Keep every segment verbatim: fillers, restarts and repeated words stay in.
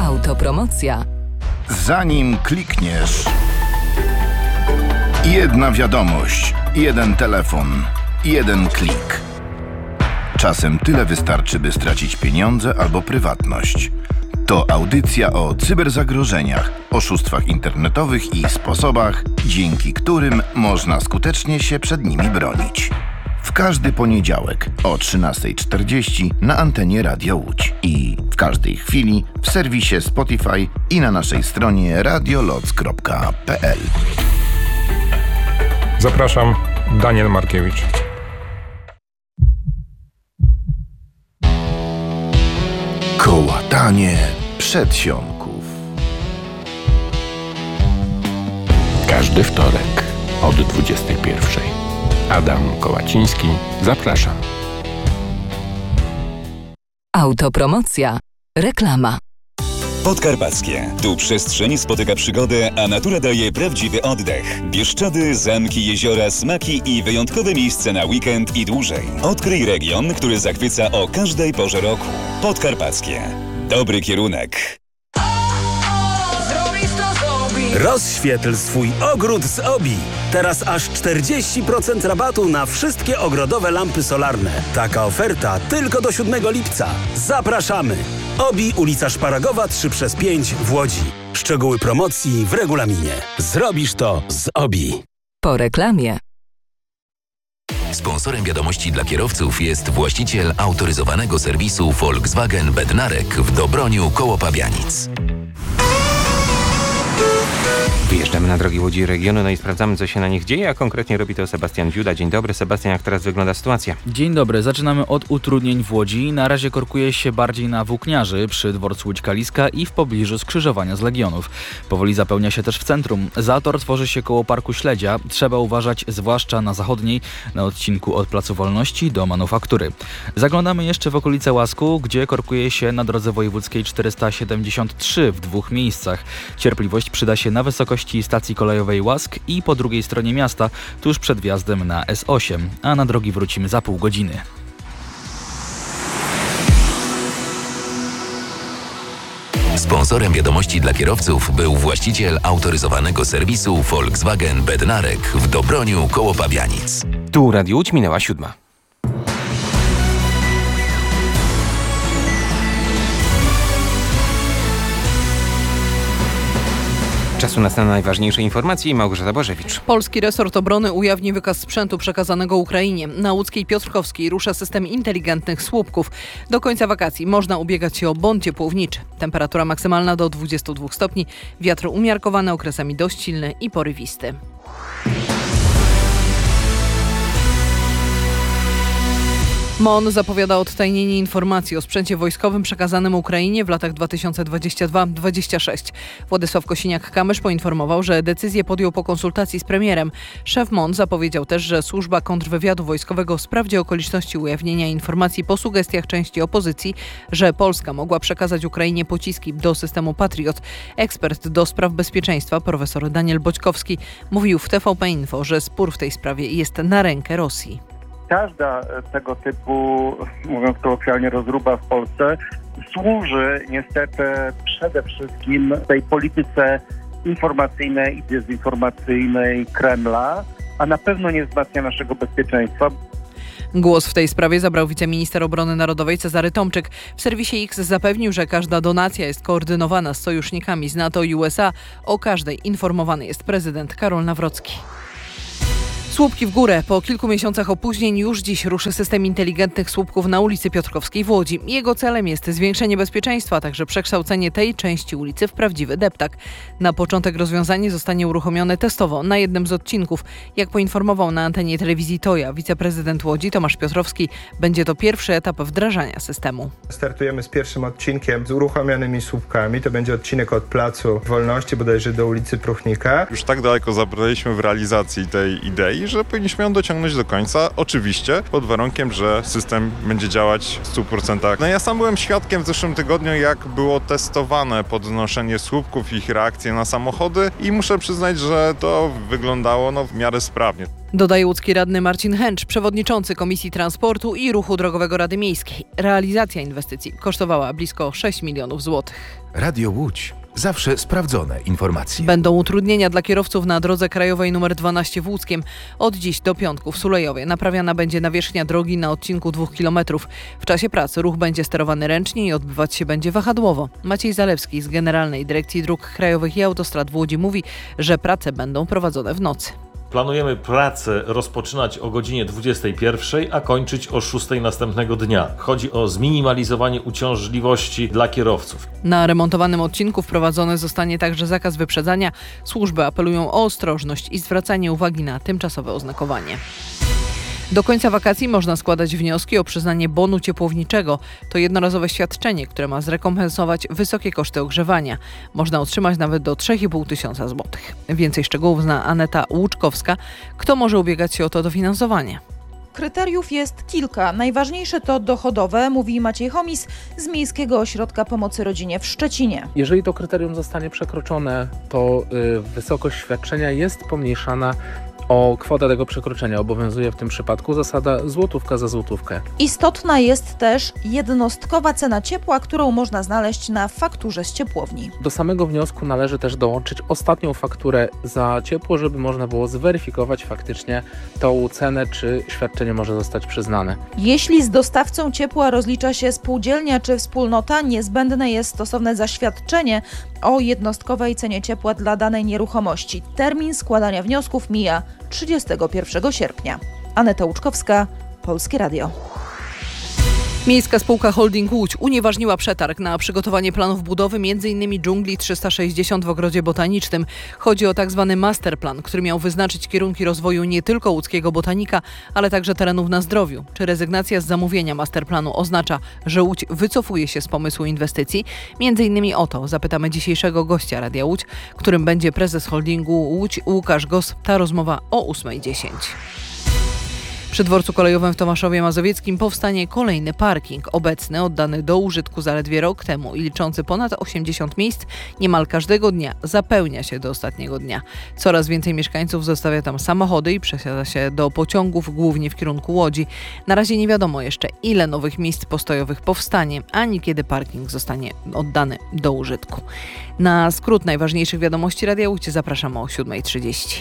Autopromocja. Zanim klikniesz, jedna wiadomość, jeden telefon, jeden klik. Czasem tyle wystarczy, by stracić pieniądze albo prywatność. To audycja o cyberzagrożeniach, oszustwach internetowych i sposobach, dzięki którym można skutecznie się przed nimi bronić. W każdy poniedziałek o trzynasta czterdzieści na antenie Radio Łódź i w każdej chwili w serwisie Spotify i na naszej stronie radioloc kropka p l. Zapraszam, Daniel Markiewicz. Kołatanie przedsionków. Każdy wtorek od dwudziestej pierwszej. Adam Kołaciński, zapraszam. Autopromocja. Reklama. Podkarpackie. Tu przestrzeń spotyka przygodę, a natura daje prawdziwy oddech. Bieszczady, zamki, jeziora, smaki i wyjątkowe miejsce na weekend i dłużej. Odkryj region, który zachwyca o każdej porze roku. Podkarpackie. Dobry kierunek. Rozświetl swój ogród z Obi. Teraz aż czterdzieści procent rabatu na wszystkie ogrodowe lampy solarne. Taka oferta tylko do siódmego lipca. Zapraszamy! Obi, ulica Szparagowa trzy przez pięć w Łodzi. Szczegóły promocji w regulaminie. Zrobisz to z Obi. Po reklamie. Sponsorem wiadomości dla kierowców jest właściciel autoryzowanego serwisu Volkswagen Bednarek w Dobroniu koło Pabianic. Wyjeżdżamy na drogi Łodzi regionu, no i sprawdzamy, co się na nich dzieje, a konkretnie robi to Sebastian Dziuda. Dzień dobry, Sebastian, jak teraz wygląda sytuacja? Dzień dobry, zaczynamy od utrudnień w Łodzi. Na razie korkuje się bardziej na Włókniarzy, przy dworcu Łódź Kaliska i w pobliżu skrzyżowania z Legionów. Powoli zapełnia się też w centrum. Zator tworzy się koło Parku Śledzia. Trzeba uważać zwłaszcza na zachodniej, na odcinku od Placu Wolności do Manufaktury. Zaglądamy jeszcze w okolice Łasku, gdzie korkuje się na drodze wojewódzkiej czterysta siedemdziesiąt trzy w dwóch miejscach. Cierpliwość przyda się na wysokości stacji kolejowej Łask i po drugiej stronie miasta, tuż przed wjazdem na S osiem, a na drogi wrócimy za pół godziny. Sponsorem wiadomości dla kierowców był właściciel autoryzowanego serwisu Volkswagen Bednarek w Dobroniu koło Pabianic. Tu Radio Łódź, minęła siódma. Czasu na najważniejsze informacje. Małgorzata Bożewicz. Polski resort obrony ujawni wykaz sprzętu przekazanego Ukrainie. Na łódzkiej Piotrkowskiej rusza system inteligentnych słupków. Do końca wakacji można ubiegać się o bon ciepłowniczy. Temperatura maksymalna do dwudziestu dwóch stopni. Wiatr umiarkowany, okresami dość silny i porywisty. M O N zapowiada odtajnienie informacji o sprzęcie wojskowym przekazanym Ukrainie w latach dwa tysiące dwudziestym drugim do dwudziestego szóstego. Władysław Kosiniak-Kamysz poinformował, że decyzję podjął po konsultacji z premierem. Szef M O N zapowiedział też, że służba kontrwywiadu wojskowego sprawdzi okoliczności ujawnienia informacji po sugestiach części opozycji, że Polska mogła przekazać Ukrainie pociski do systemu Patriot. Ekspert do spraw bezpieczeństwa profesor Daniel Boćkowski mówił w T V P Info, że spór w tej sprawie jest na rękę Rosji. Każda tego typu, mówiąc kolokwialnie, rozruba w Polsce służy niestety przede wszystkim tej polityce informacyjnej i dezinformacyjnej Kremla, a na pewno nie wzmacnia naszego bezpieczeństwa. Głos w tej sprawie zabrał wiceminister obrony narodowej Cezary Tomczyk. W serwisie X zapewnił, że każda donacja jest koordynowana z sojusznikami z NATO i U S A. O każdej informowany jest prezydent Karol Nawrocki. Słupki w górę. Po kilku miesiącach opóźnień już dziś ruszy system inteligentnych słupków na ulicy Piotrkowskiej w Łodzi. Jego celem jest zwiększenie bezpieczeństwa, a także przekształcenie tej części ulicy w prawdziwy deptak. Na początek rozwiązanie zostanie uruchomione testowo na jednym z odcinków. Jak poinformował na antenie telewizji Toja wiceprezydent Łodzi Tomasz Piotrowski, będzie to pierwszy etap wdrażania systemu. Startujemy z pierwszym odcinkiem z uruchomionymi słupkami. To będzie odcinek od Placu Wolności bodajże do ulicy Pruchnika. Już tak daleko zabraliśmy w realizacji tej idei, i że powinniśmy ją dociągnąć do końca. Oczywiście pod warunkiem, że system będzie działać w stu procentach. No ja sam byłem świadkiem w zeszłym tygodniu, jak było testowane podnoszenie słupków i ich reakcje na samochody i muszę przyznać, że to wyglądało no, w miarę sprawnie. Dodaje łódzki radny Marcin Hęcz, przewodniczący Komisji Transportu i Ruchu Drogowego Rady Miejskiej. Realizacja inwestycji kosztowała blisko sześć milionów złotych. Radio Łódź. Zawsze sprawdzone informacje. Będą utrudnienia dla kierowców na drodze krajowej nr dwanaście w Łódzkiem. Od dziś do piątku w Sulejowie naprawiana będzie nawierzchnia drogi na odcinku dwóch kilometrów. W czasie pracy ruch będzie sterowany ręcznie i odbywać się będzie wahadłowo. Maciej Zalewski z Generalnej Dyrekcji Dróg Krajowych i Autostrad w Łodzi mówi, że prace będą prowadzone w nocy. Planujemy pracę rozpoczynać o godzinie dwudziestej pierwszej, a kończyć o szóstej następnego dnia. Chodzi o zminimalizowanie uciążliwości dla kierowców. Na remontowanym odcinku wprowadzony zostanie także zakaz wyprzedzania. Służby apelują o ostrożność i zwracanie uwagi na tymczasowe oznakowanie. Do końca wakacji można składać wnioski o przyznanie bonu ciepłowniczego. To jednorazowe świadczenie, które ma zrekompensować wysokie koszty ogrzewania. Można otrzymać nawet do trzy i pół tysiąca złotych. Więcej szczegółów zna Aneta Łuczkowska. Kto może ubiegać się o to dofinansowanie? Kryteriów jest kilka. Najważniejsze to dochodowe, mówi Maciej Chomis z Miejskiego Ośrodka Pomocy Rodzinie w Szczecinie. Jeżeli to kryterium zostanie przekroczone, to y, wysokość świadczenia jest pomniejszana o kwotę tego przekroczenia. Obowiązuje w tym przypadku zasada złotówka za złotówkę. Istotna jest też jednostkowa cena ciepła, którą można znaleźć na fakturze z ciepłowni. Do samego wniosku należy też dołączyć ostatnią fakturę za ciepło, żeby można było zweryfikować faktycznie tą cenę, czy świadczenie może zostać przyznane. Jeśli z dostawcą ciepła rozlicza się spółdzielnia czy wspólnota, niezbędne jest stosowne zaświadczenie o jednostkowej cenie ciepła dla danej nieruchomości. Termin składania wniosków mija trzydziestego pierwszego sierpnia. Aneta Łuczkowska, Polskie Radio. Miejska spółka Holding Łódź unieważniła przetarg na przygotowanie planów budowy m.in. dżungli trzysta sześćdziesiąt w Ogrodzie Botanicznym. Chodzi o tak zwany masterplan, który miał wyznaczyć kierunki rozwoju nie tylko łódzkiego botanika, ale także terenów na Zdrowiu. Czy rezygnacja z zamówienia masterplanu oznacza, że Łódź wycofuje się z pomysłu inwestycji? Między innymi o to zapytamy dzisiejszego gościa Radia Łódź, którym będzie prezes holdingu Łódź Łukasz Gos. Ta rozmowa o ósma dziesięć. Przy dworcu kolejowym w Tomaszowie Mazowieckim powstanie kolejny parking. Obecny, oddany do użytku zaledwie rok temu i liczący ponad osiemdziesiąt miejsc, niemal każdego dnia zapełnia się do ostatniego dnia. Coraz więcej mieszkańców zostawia tam samochody i przesiada się do pociągów, głównie w kierunku Łodzi. Na razie nie wiadomo jeszcze, ile nowych miejsc postojowych powstanie, ani kiedy parking zostanie oddany do użytku. Na skrót najważniejszych wiadomości Radia Łódź zapraszam o siódma trzydzieści.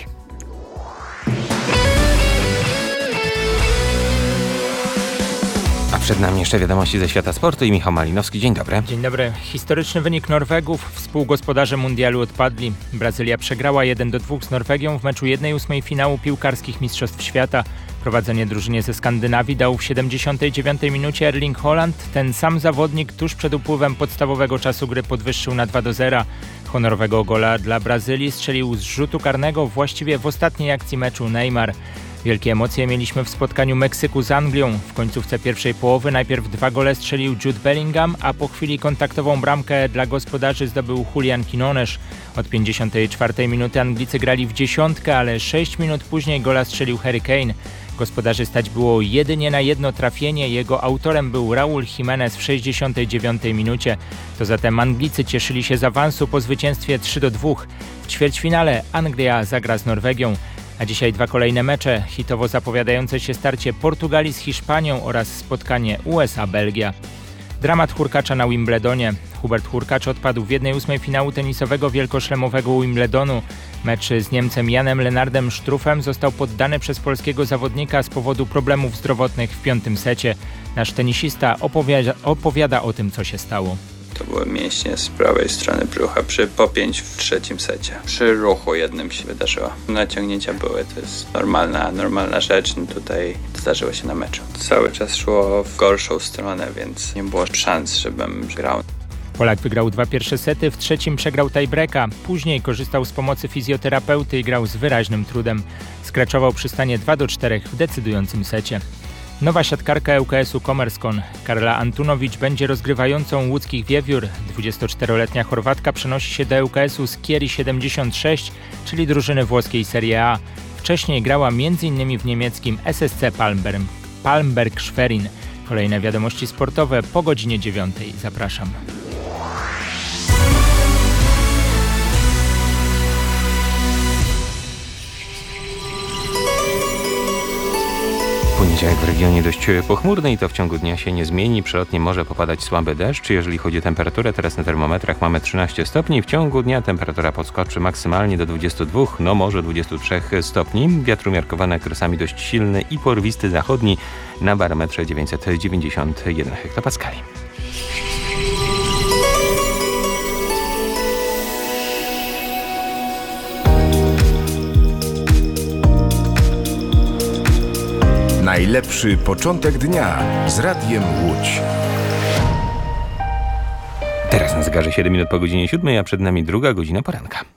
A przed nami jeszcze wiadomości ze świata sportu i Michał Malinowski. Dzień dobry. Dzień dobry. Historyczny wynik Norwegów. Współgospodarze mundialu odpadli. Brazylia przegrała jeden do dwóch z Norwegią w meczu jednej ósmej finału piłkarskich Mistrzostw Świata. Prowadzenie drużynie ze Skandynawii dał w siedemdziesiątej dziewiątej minucie Erling Haaland. Ten sam zawodnik tuż przed upływem podstawowego czasu gry podwyższył na dwa do zera. Honorowego gola dla Brazylii strzelił z rzutu karnego właściwie w ostatniej akcji meczu Neymar. Wielkie emocje mieliśmy w spotkaniu Meksyku z Anglią. W końcówce pierwszej połowy najpierw dwa gole strzelił Jude Bellingham, a po chwili kontaktową bramkę dla gospodarzy zdobył Julian Quinones. Od pięćdziesiątej czwartej minuty Anglicy grali w dziesiątkę, ale sześć minut później gola strzelił Harry Kane. Gospodarzy stać było jedynie na jedno trafienie. Jego autorem był Raúl Jiménez w sześćdziesiątej dziewiątej minucie. To zatem Anglicy cieszyli się z awansu po zwycięstwie trzy do dwóch. W ćwierćfinale Anglia zagra z Norwegią. A dzisiaj dwa kolejne mecze, hitowo zapowiadające się starcie Portugalii z Hiszpanią oraz spotkanie U S A-Belgia. Dramat Hurkacza na Wimbledonie. Hubert Hurkacz odpadł w jednej ósmej finału tenisowego wielkoszlemowego Wimbledonu. Mecz z Niemcem Janem Lennardem Struffem został poddany przez polskiego zawodnika z powodu problemów zdrowotnych w piątym secie. Nasz tenisista opowiada, opowiada o tym, co się stało. To były mięśnie z prawej strony brzucha przy popięć w trzecim secie. Przy ruchu jednym się wydarzyło. Naciągnięcia były, to jest normalna, normalna rzecz. No tutaj zdarzyło się na meczu. Cały czas szło w gorszą stronę, więc nie było szans, żebym grał. Polak wygrał dwa pierwsze sety, w trzecim przegrał tiebreaka. Później korzystał z pomocy fizjoterapeuty i grał z wyraźnym trudem. Skraczował przy stanie dwa do czterech w decydującym secie. Nowa siatkarka L K S-u Kommersson, Karla Antunowicz, będzie rozgrywającą łódzkich Wiewiór. dwudziestoczteroletnia Chorwatka przenosi się do L K S-u z Chieri siedemdziesiąt sześć, czyli drużyny włoskiej Serie A. W Wcześniej grała m.in. w niemieckim S S C Palmberg, Palmberg Schwerin. Kolejne wiadomości sportowe po godzinie dziewiątej. Zapraszam. Poniedziałek w regionie dość pochmurny i to w ciągu dnia się nie zmieni. Przelotnie może popadać słaby deszcz. Jeżeli chodzi o temperaturę, teraz na termometrach mamy trzynaście stopni. W ciągu dnia temperatura podskoczy maksymalnie do dwudziestu dwóch, no może dwudziestu trzech stopni. Wiatr umiarkowany okresami dość silny i porwisty zachodni na barometrze dziewięćset dziewięćdziesiąt jeden hektopaskali. Najlepszy początek dnia z Radiem Łódź. Teraz na zegarze siedem minut po godzinie siódmej, a przed nami druga godzina poranka.